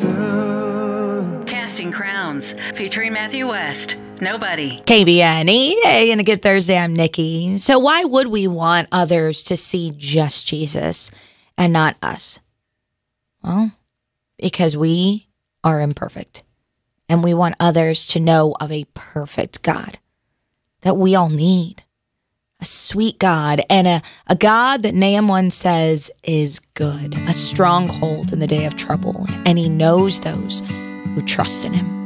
answer. Casting Crowns, featuring Matthew West. Nobody. KBNE. Hey, and a good Thursday. I'm Nikki. So why would we want others to see just Jesus and not us? Well, because we are imperfect. And we want others to know of a perfect God that we all need. A sweet God and a God that Nahum 1 says is good. A stronghold in the day of trouble. And he knows those who trust in him.